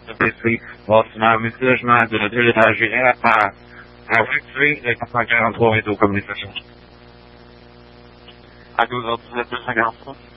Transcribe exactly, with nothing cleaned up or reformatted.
détruit bâtiment multilogement de deux étages géré par à effectuer le quatre cent quarante-trois météo communication. À douze heures dix-neuf, deux cent quarante-trois.